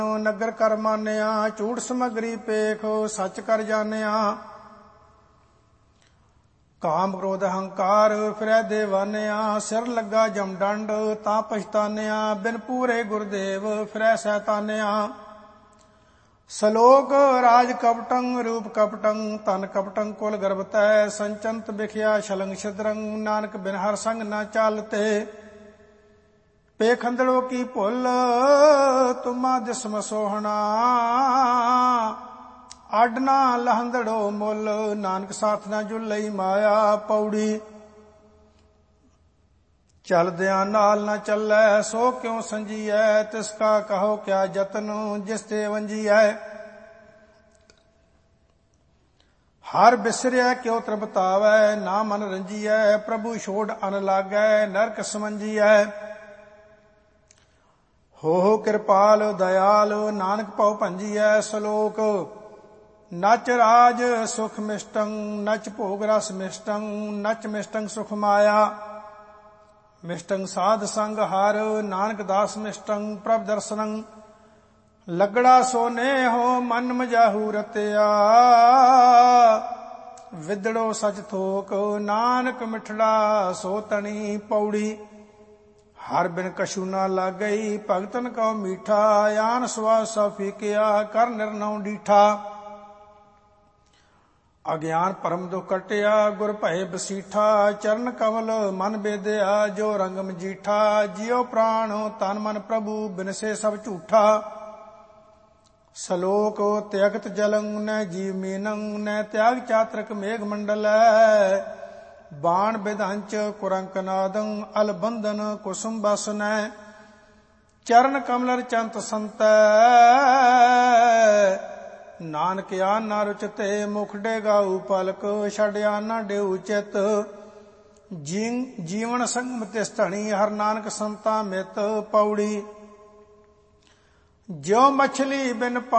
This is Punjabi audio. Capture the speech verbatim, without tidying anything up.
ਨਗਰ ਕਰ ਮਾਨਿਆ, ਝੂਠ ਸਮਗਰੀ ਪੇਖ ਸੱਚ ਕਰ ਜਾਣਿਆ। ਕਾਮ ਕ੍ਰੋਧ ਹੰਕਾਰ ਫਿਰੈ ਦੇਵਾਨਿਆ, ਸਿਰ ਲੱਗਾ ਜਮ ਡੰਡ ਤਾਂ ਪਛਤਾਨਿਆ। ਬਿਨ ਪੂਰੇ ਗੁਰਦੇਵ ਫਿਰੈ ਸੈਤਾਨਿਆ। ਸਲੋਕ ਰਾਜ ਕਪਟੰ ਰੂਪ ਕਪਟੰ, ਤਨ ਕਪਟੰ ਕੁਲ ਗਰਭਤੈ। ਸੰਚੰਤ ਬਿਖਿਆ ਛਲੰਗ ਛਿਦਰੰ, ਨਾਨਕ ਬਿਨ ਹਰ ਸੰਗ ਨਾ ਚਾਲਤੇ। ਪੇਖੰਦੜੋ ਕੀ ਭੁੱਲ ਤੁਮਾ ਦਿਸਮ ਸੋਹਣਾ, ਅੱਡ ਨਾ ਲਹੰਦੜੋ ਮੁੱਲ। ਨਾਨਕ ਸਾਥ ਨਾ ਜੁਲਈ ਮਾਇਆ ਪੌੜੀ। ਚਲਦਿਆਂ ਨਾਲ ਨਾ ਚੱਲੈ ਸੋ ਕਿਉ ਸੰਜੀਐ, ਤਿਸ ਕਾ ਕਹੋ ਕਿਆ ਜਤਨ ਜਿਸ ਤੇ ਵੰਜੀਐ। ਹਰ ਬਿਸਰਿਆ ਕਿਉ ਤ੍ਰਬਤਾਵੈ, ਨਾ ਮਨ ਰੰਜੀਐ। ਪ੍ਰਭੂ ਛੋੜ ਅਨ ਲਾਗੈ, ਨਰਕ ਸਮੰਜੀਐ। ਹੋ ਹੋ ਕਿਰਪਾਲ ਦਇਆਲ, ਨਾਨਕ ਭਉ ਭੰਜੀਐ। ਸਲੋਕ ਨਚ ਰਾਜ ਸੁਖ ਮਿਸ਼ਟੰ, ਨਚ ਭੋਗ ਰਸ ਮਿਸ਼ਟੰ। ਨਚ ਮਿਸ਼ਟੰ ਸੁਖ ਮਾਇਆ, ਮਿਸ਼ਟੰ ਸਾਧ ਸੰਗ ਹਰ। ਨਾਨਕ ਦਾਸ ਮਿਸ਼ਟੰ ਪ੍ਰਭ ਦਰਸਨੰ, ਲਗੜਾ ਸੋਨੇਹੋ ਮਨ ਮਜਾਹੂ ਰਤਿਆ। ਵਿਦੜੋ ਸਚ ਥੋਕ, ਨਾਨਕ ਮਿਠੜਾ ਸੋ ਤਣੀ ਪੌੜੀ। ਹਰ ਬਿਨ ਕਛੂ ਨਾ ਲਾਗਈ, ਭਗਤਨ ਕਉ ਮੀਠਾ। ਆਨ ਸਵਾ ਸਭ ਫੀਕਿਆ, ਕਰ ਨਿਰਨਉ ਡੀਠਾ। ਅਗਿਆਨ ਭਰਮ ਦੁਖ ਕਟਿਆ, ਗੁਰ ਭਏ ਬਸੀਠਾ। ਚਰਨ ਕਮਲ ਮਨ ਬੇਦਿਆ, ਜੋ ਰੰਗ ਮਜੀਠਾ। ਜਿਉ ਪ੍ਰਾਣ ਤਨ ਮਨ ਪ੍ਰਭੂ, ਬਿਨਸੇ ਸਭ ਝੂਠਾ। ਸਲੋਕ ਤਿਆਗਤ ਜਲੰ ਨੈ ਜੀਵ ਮੀਨੰ, ਨੈ ਤਿਆਗ ਚਾਤਰਕ ਮੇਘ ਮੰਡਲੈ। ਬਾਣ ਬਿਧੰਚ ਕੁਰੰਕ ਨਾਦੰ, ਅਲ ਬੰਧਨ ਕੁਸੁਮ ਬਸਨੈ। ਚਰਨ ਕਮਲਰ ਚੰਤ ਸੰਤੈ, ਨਾਨਕ ਆਨ ਨਾ ਰੁਚਤੇ। ਮੁਖ ਡੇਗਾਉ ਪਲਕ, ਛੱਡਿਆ ਨਾ ਡੇਉ ਚਿਤ। ਜੀਵਨ ਸੰਗਮ ਤਿਸ ਧਣੀ, ਹਰ ਨਾਨਕ ਸੰਤਾ ਮਿਤ ਪੌੜੀ। ਜਿਉ ਮਛਲੀ ਬਿਨ